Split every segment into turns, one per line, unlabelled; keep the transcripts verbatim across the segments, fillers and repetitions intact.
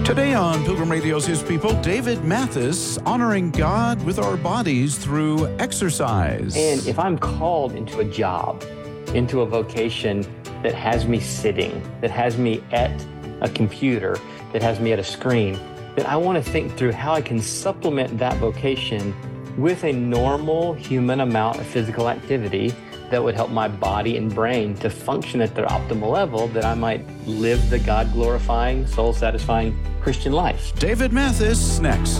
Today on Pilgrim Radio's His People, David Mathis honoring God with our bodies through exercise.
And if I'm called into a job, into a vocation that has me sitting, that has me at a computer, that has me at a screen, then I want to think through how I can supplement that vocation with a normal human amount of physical activity that would help my body and brain to function at their optimal level, that I might live the God-glorifying, soul-satisfying Christian life.
David Mathis next.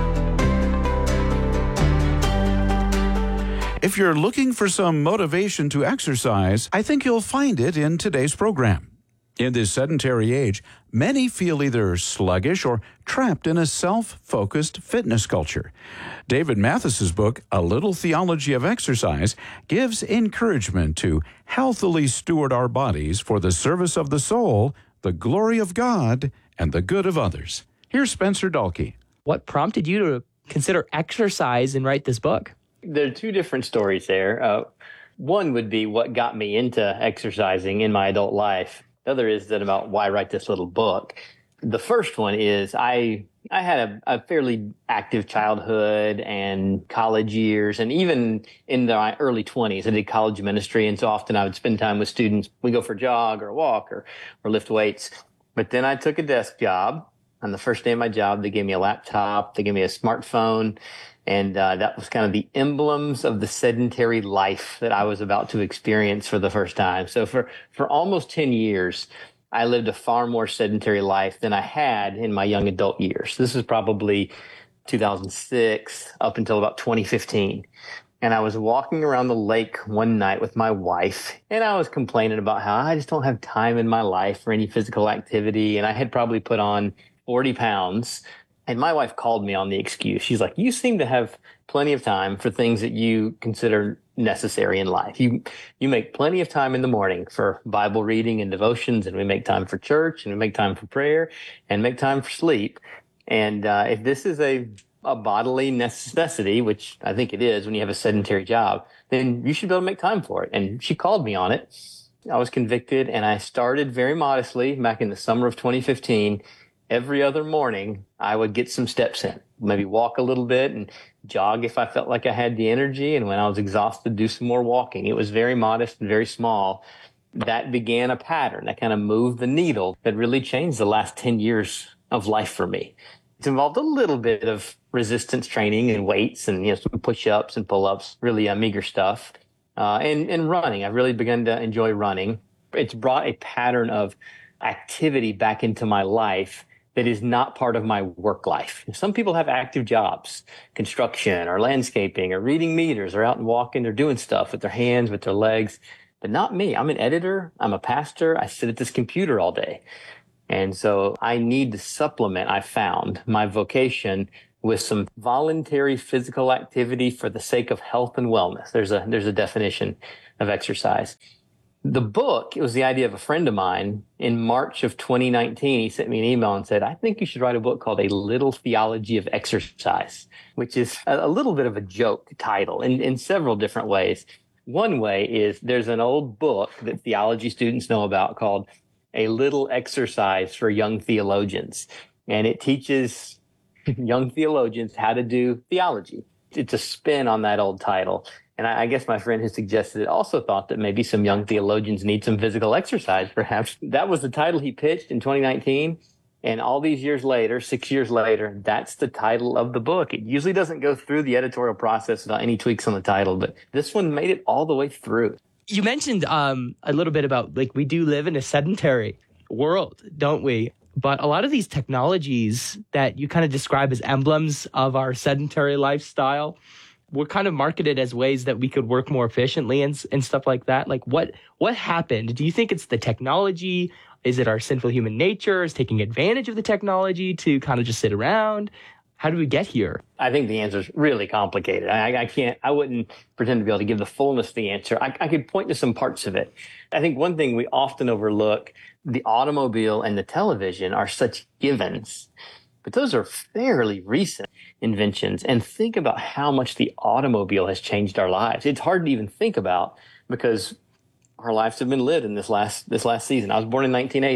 If you're looking for some motivation to exercise, I think you'll find it in today's program. In this sedentary age, many feel either sluggish or trapped in a self-focused fitness culture. David Mathis's book, A Little Theology of Exercise, gives encouragement to healthily steward our bodies for the service of the soul, the glory of God, and the good of others. Here's Spencer Dalkey.
What prompted you to consider exercise and write this book?
There are two different stories there. Uh, one would be what got me into exercising in my adult life. The other is that about why write this little book. The first one is I I had a, a fairly active childhood and college years, and even in my early twenties, I did college ministry, and so often I would spend time with students. We go for a jog or a walk or, or lift weights. But then I took a desk job. On the first day of my job, they gave me a laptop, they gave me a smartphone, and uh, that was kind of the emblems of the sedentary life that I was about to experience for the first time. So for, for almost ten years, I lived a far more sedentary life than I had in my young adult years. This was probably two thousand six up until about twenty fifteen. And I was walking around the lake one night with my wife, and I was complaining about how I just don't have time in my life for any physical activity. And I had probably put on forty pounds. And my wife called me on the excuse. She's like, you seem to have plenty of time for things that you consider necessary in life. You you make plenty of time in the morning for Bible reading and devotions, and we make time for church, and we make time for prayer, and make time for sleep. And uh, if this is a, a bodily necessity, which I think it is when you have a sedentary job, then you should be able to make time for it. And she called me on it. I was convicted, and I started very modestly back in the summer of twenty fifteen. Every other morning, I would get some steps in, maybe walk a little bit and jog if I felt like I had the energy. And when I was exhausted, do some more walking. It was very modest and very small. That began a pattern that kind of moved the needle that really changed the last ten years of life for me. It's involved a little bit of resistance training and weights and, you know, some push-ups and pull-ups, really uh, meager stuff. Uh, and, and running. I've really begun to enjoy running. It's brought a pattern of activity back into my life that is not part of my work life. Some people have active jobs, construction or landscaping or reading meters or out and walking or doing stuff with their hands, with their legs, but not me. I'm an editor. I'm a pastor. I sit at this computer all day. And so I need to supplement, I found, my vocation with some voluntary physical activity for the sake of health and wellness. There's a, there's a definition of exercise. The book, it was the idea of a friend of mine. In March of twenty nineteen, he sent me an email and said, I think you should write a book called A Little Theology of Exercise, which is a, a little bit of a joke title in, in several different ways. One way is there's an old book that theology students know about called A Little Exercise for Young Theologians. And it teaches young theologians how to do theology. It's a spin on that old title. And I, I guess my friend who suggested it also thought that maybe some young theologians need some physical exercise, perhaps. That was the title he pitched in twenty nineteen. And all these years later, six years later, that's the title of the book. It usually doesn't go through the editorial process without any tweaks on the title, but this one made it all the way through.
You mentioned um, a little bit about, like, we do live in a sedentary world, don't we? But a lot of these technologies that you kind of describe as emblems of our sedentary lifestyle were kind of marketed as ways that we could work more efficiently and, and stuff like that. Like, what what happened? Do you think it's the technology? Is it our sinful human nature is taking advantage of the technology to kind of just sit around? How do we get here?
I think the answer is really complicated. I, I can't, I wouldn't pretend to be able to give the fullness of the answer. I, I could point to some parts of it. I think one thing we often overlook, the automobile and the television are such givens, but those are fairly recent inventions. And think about how much the automobile has changed our lives. It's hard to even think about because our lives have been lived in this last, this last season. I was born in nineteen eighty.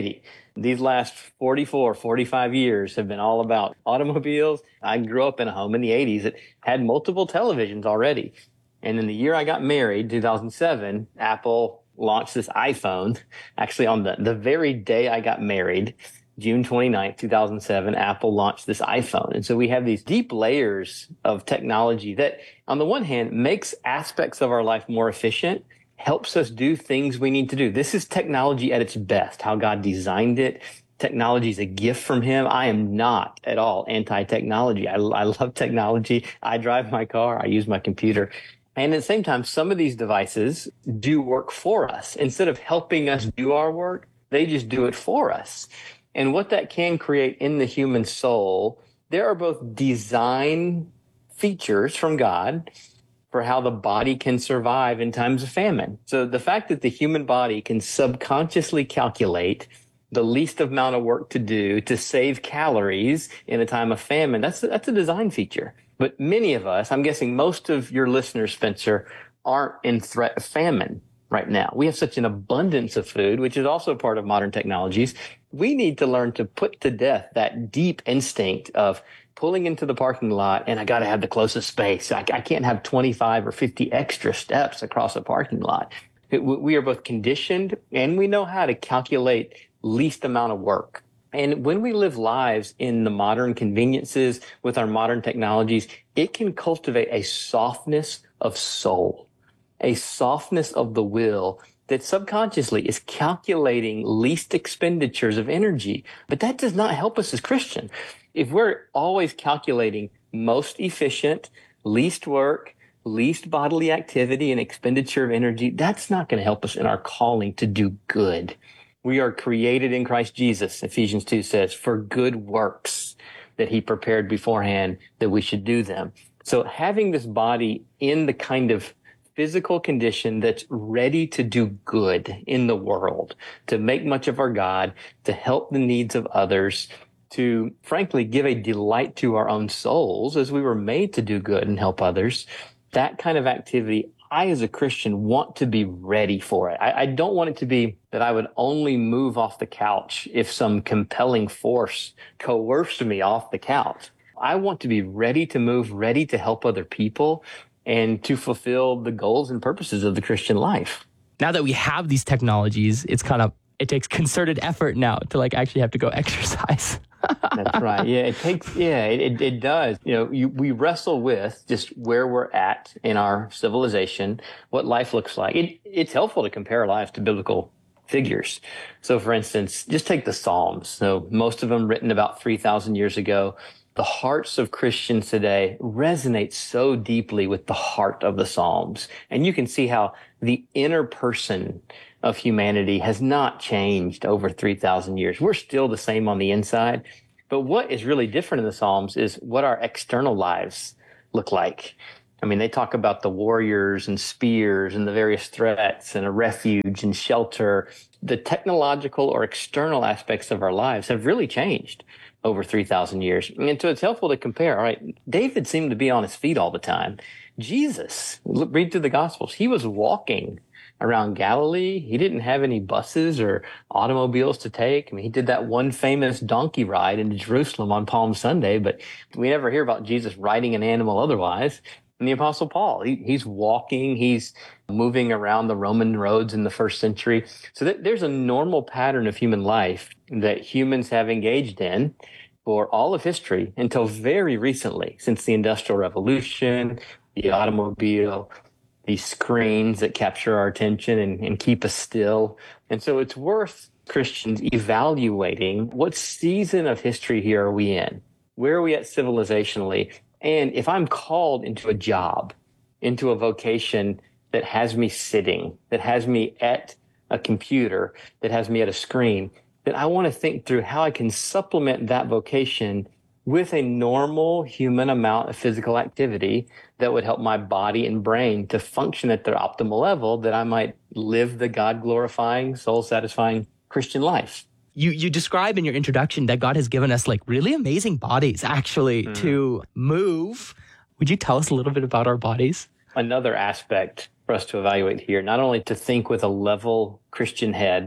These last forty-four, forty-five years have been all about automobiles. I grew up in a home in the eighties that had multiple televisions already. And in the year I got married, two thousand seven, Apple launched this iPhone. Actually, on the, the very day I got married, June twenty-ninth, two thousand seven, Apple launched this iPhone. And so we have these deep layers of technology that, on the one hand, makes aspects of our life more efficient, helps us do things we need to do. This is technology at its best, how God designed it. Technology is a gift from him. I am not at all anti-technology. I, I love technology. I drive my car. I use my computer. And at the same time, some of these devices do work for us. Instead of helping us do our work, they just do it for us. And what that can create in the human soul, there are both design features from God for how the body can survive in times of famine. So the fact that the human body can subconsciously calculate the least amount of work to do to save calories in a time of famine, that's, that's a design feature. But many of us, I'm guessing most of your listeners, Spencer, aren't in threat of famine right now. We have such an abundance of food, which is also part of modern technologies. We need to learn to put to death that deep instinct of pulling into the parking lot and I got to have the closest space. I, I can't have twenty-five or fifty extra steps across a parking lot. It, we are both conditioned and we know how to calculate least amount of work. And when we live lives in the modern conveniences with our modern technologies, it can cultivate a softness of soul, a softness of the will that subconsciously is calculating least expenditures of energy. But that does not help us as Christians. If we're always calculating most efficient, least work, least bodily activity and expenditure of energy, that's not going to help us in our calling to do good. We are created in Christ Jesus, Ephesians two says, for good works that he prepared beforehand that we should do them. So having this body in the kind of physical condition that's ready to do good in the world, to make much of our God, to help the needs of others, to frankly give a delight to our own souls as we were made to do good and help others, that kind of activity, I as a Christian want to be ready for it. I, I don't want it to be that I would only move off the couch if some compelling force coerced me off the couch. I want to be ready to move, ready to help other people and to fulfill the goals and purposes of the Christian life.
Now that we have these technologies, it's kind of, it takes concerted effort now to like actually have to go exercise.
That's right. Yeah, it takes, yeah, it, it, it does. You know, you, we wrestle with just where we're at in our civilization, what life looks like. It, it's helpful to compare our lives to biblical figures. So for instance, just take the Psalms. So most of them written about three thousand years ago. The hearts of Christians today resonate so deeply with the heart of the Psalms. And you can see how the inner person of humanity has not changed over three thousand years. We're still the same on the inside. But what is really different in the Psalms is what our external lives look like. I mean, they talk about the warriors and spears and the various threats and a refuge and shelter. The technological or external aspects of our lives have really changed over three thousand years. And so it's helpful to compare. All right, David seemed to be on his feet all the time. Jesus, look, read through the Gospels. He was walking around Galilee. He didn't have any buses or automobiles to take. I mean, he did that one famous donkey ride into Jerusalem on Palm Sunday, but we never hear about Jesus riding an animal otherwise. And the Apostle Paul, he, he's walking, he's moving around the Roman roads in the first century. So that there's a normal pattern of human life that humans have engaged in for all of history until very recently, since the Industrial Revolution, the automobile, these screens that capture our attention and, and keep us still. And so it's worth Christians evaluating what season of history here are we in? Where are we at civilizationally? And if I'm called into a job, into a vocation that has me sitting, that has me at a computer, that has me at a screen, then I want to think through how I can supplement that vocation with a normal human amount of physical activity that would help my body and brain to function at their optimal level, that I might live the God-glorifying, soul-satisfying Christian life.
You you describe in your introduction that God has given us like really amazing bodies actually mm. to move. Would you tell us a little bit about our bodies?
Another aspect for us to evaluate here, not only to think with a level Christian head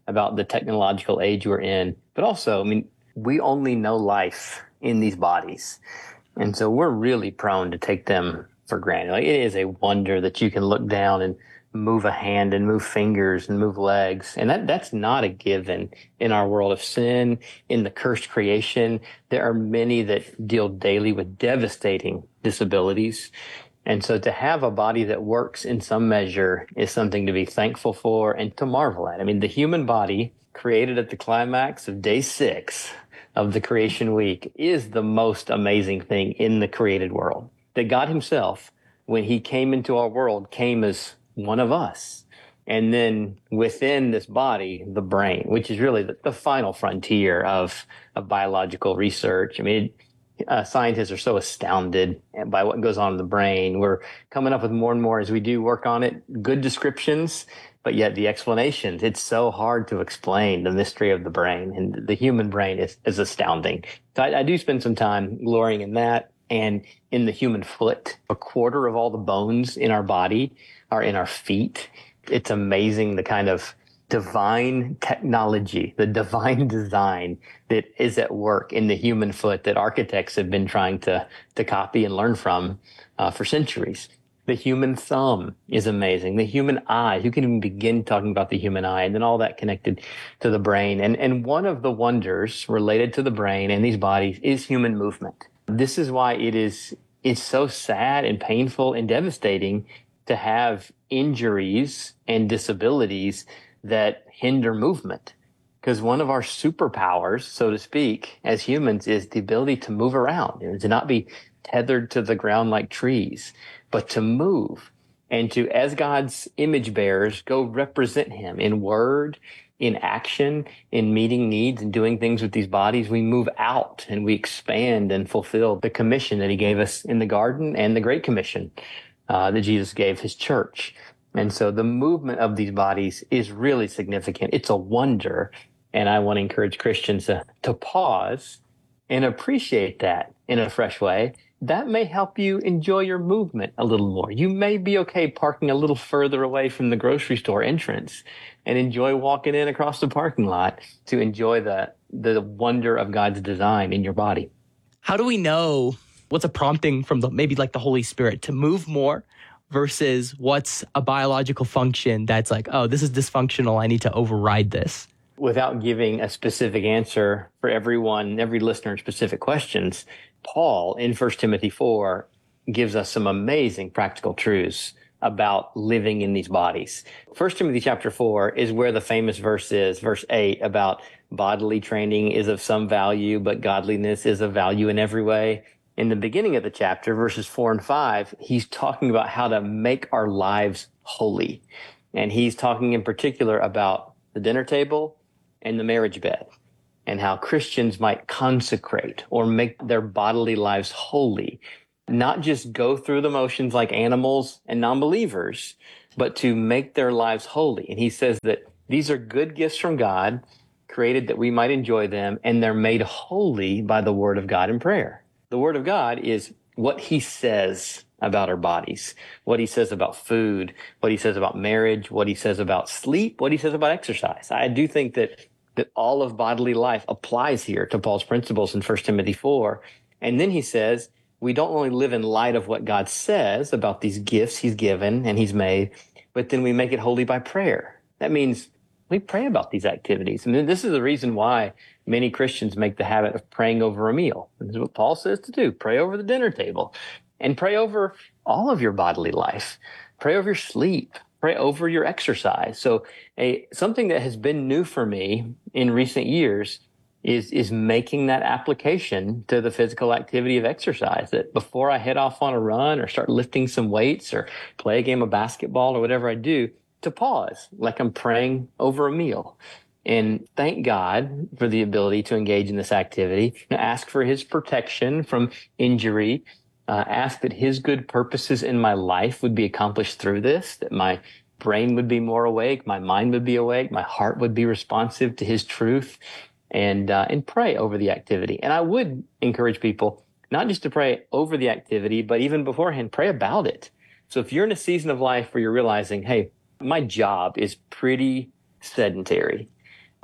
about the technological age we're in. But also, I mean, we only know life in these bodies. And so we're really prone to take them for granted. Like, it is a wonder that you can look down and move a hand and move fingers and move legs. And that, that's not a given in our world of sin, in the cursed creation. There are many that deal daily with devastating disabilities. And so to have a body that works in some measure is something to be thankful for and to marvel at. I mean, the human body created at the climax of day six of the creation week is the most amazing thing in the created world. That God himself, when he came into our world, came as one of us. And then within this body, the brain, which is really the, the final frontier of, of biological research. I mean, it, Uh, scientists are so astounded by what goes on in the brain. We're coming up with more and more as we do work on it, good descriptions, but yet the explanations, it's so hard to explain the mystery of the brain. And the human brain is, is astounding. So I, I do spend some time glorying in that and in the human foot. A quarter of all the bones in our body are in our feet. It's amazing the kind of divine technology, the divine design that is at work in the human foot that architects have been trying to, to copy and learn from uh, for centuries. The human thumb is amazing. The human eye, you can even begin talking about the human eye, and then all that connected to the brain. And, and one of the wonders related to the brain and these bodies is human movement. This is why it is, it's so sad and painful and devastating to have injuries and disabilities that hinder movement. Because one of our superpowers, so to speak, as humans is the ability to move around, you know, to not be tethered to the ground like trees, but to move and to, as God's image bearers, go represent him in word, in action, in meeting needs and doing things with these bodies. We move out and we expand and fulfill the commission that he gave us in the garden and the Great Commission uh, that Jesus gave his church. And so the movement of these bodies is really significant. It's a wonder. And I want to encourage Christians to, to pause and appreciate that in a fresh way. That may help you enjoy your movement a little more. You may be okay parking a little further away from the grocery store entrance and enjoy walking in across the parking lot to enjoy the, the wonder of God's design in your body.
How do we know what's a prompting from the maybe like the Holy Spirit to move more versus what's a biological function that's like, oh, this is dysfunctional, I need to override this?
Without giving a specific answer for everyone, every listener, specific questions, Paul in First Timothy four gives us some amazing practical truths about living in these bodies. First Timothy chapter four is where the famous verse is, verse eight, about bodily training is of some value, but godliness is of value in every way. In the beginning of the chapter, verses four and five, he's talking about how to make our lives holy. And he's talking in particular about the dinner table and the marriage bed and how Christians might consecrate or make their bodily lives holy, not just go through the motions like animals and non-believers, but to make their lives holy. And he says that these are good gifts from God, created that we might enjoy them, and they're made holy by the word of God in prayer. The word of God is what he says about our bodies, what he says about food, what he says about marriage, what he says about sleep, what he says about exercise. I do think that that all of bodily life applies here to Paul's principles in First Timothy four. And then he says, we don't only live in light of what God says about these gifts he's given and he's made, but then we make it holy by prayer. That means we pray about these activities. I mean, this is the reason why many Christians make the habit of praying over a meal. This is what Paul says to do. Pray over the dinner table and pray over all of your bodily life. Pray over your sleep. Pray over your exercise. So a something that has been new for me in recent years is is making that application to the physical activity of exercise, that before I head off on a run or start lifting some weights or play a game of basketball or whatever I do, to pause like I'm praying over a meal and thank God for the ability to engage in this activity, and ask for his protection from injury, uh, ask that his good purposes in my life would be accomplished through this, that my brain would be more awake, my mind would be awake, my heart would be responsive to his truth, and uh, and pray over the activity. And I would encourage people not just to pray over the activity, but even beforehand, pray about it. So if you're in a season of life where you're realizing, hey, my job is pretty sedentary,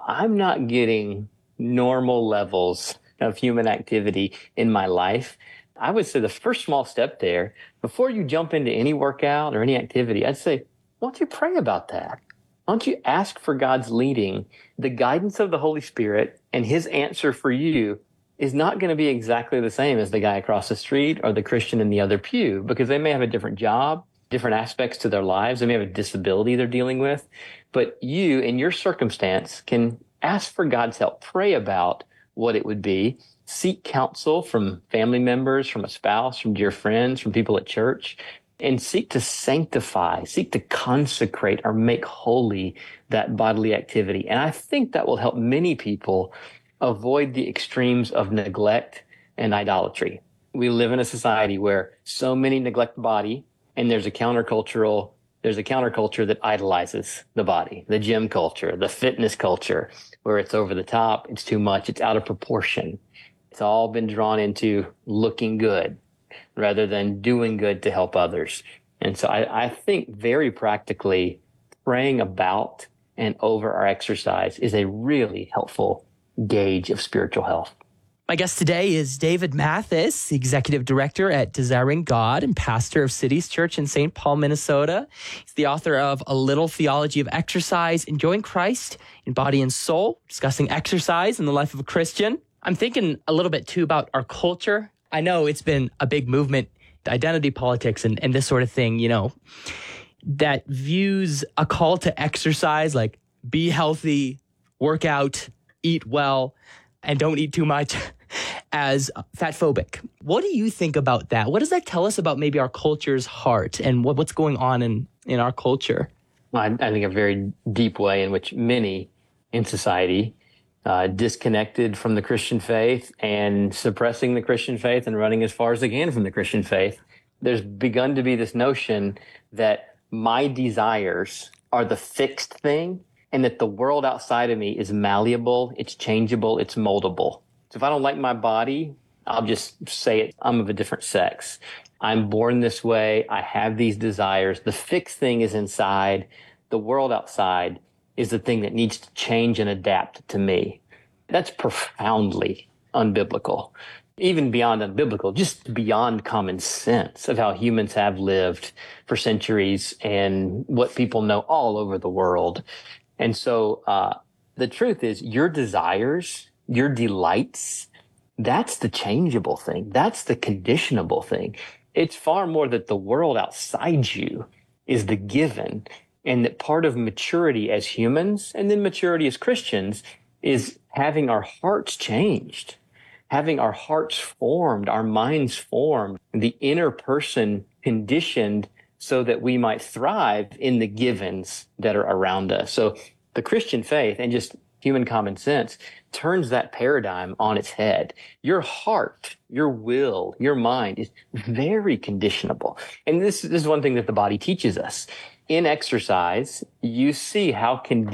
I'm not getting normal levels of human activity in my life, I would say the first small step there, before you jump into any workout or any activity, I'd say, why don't you pray about that? Why don't you ask for God's leading? The guidance of the Holy Spirit and his answer for you is not going to be exactly the same as the guy across the street or the Christian in the other pew, because they may have a different job, different aspects to their lives. They may have a disability they're dealing with. But you, in your circumstance, can ask for God's help. Pray about what it would be. Seek counsel from family members, from a spouse, from dear friends, from people at church, and seek to sanctify, seek to consecrate or make holy that bodily activity. And I think that will help many people avoid the extremes of neglect and idolatry. We live in a society where so many neglect the body, and there's a countercultural, there's a counterculture that idolizes the body, the gym culture, the fitness culture, where it's over the top, it's too much, it's out of proportion. It's all been drawn into looking good rather than doing good to help others. And so I, I think very practically praying about and over our exercise is a really helpful gauge of spiritual health.
My guest today is David Mathis, Executive Director at Desiring God and pastor of Cities Church in Saint Paul, Minnesota. He's the author of A Little Theology of Exercise, Enjoying Christ in Body and Soul, discussing exercise in the life of a Christian. I'm thinking a little bit too about our culture. I know it's been a big movement, identity politics and, and this sort of thing, you know, that views a call to exercise like be healthy, work out, eat well, and don't eat too much as fatphobic. What do you think about that? What does that tell us about maybe our culture's heart and what, what's going on in, in our culture?
Well, I, I think a very deep way in which many in society uh, disconnected from the Christian faith and suppressing the Christian faith and running as far as they can from the Christian faith. There's begun to be this notion that my desires are the fixed thing, and that the world outside of me is malleable, it's changeable, it's moldable. So if I don't like my body, I'll just say it, I'm of a different sex. I'm born this way. I have these desires. The fixed thing is inside. The world outside is the thing that needs to change and adapt to me. That's profoundly unbiblical. Even beyond unbiblical, just beyond common sense of how humans have lived for centuries and what people know all over the world. And so uh, the truth is your desires, your delights, that's the changeable thing. That's the conditionable thing. It's far more that the world outside you is the given, and that part of maturity as humans and then maturity as Christians is having our hearts changed, having our hearts formed, our minds formed, the inner person conditioned so that we might thrive in the givens that are around us. So the Christian faith and just human common sense turns that paradigm on its head. Your heart, your will, your mind is very conditionable. And this, this is one thing that the body teaches us. In exercise, you see how conditioned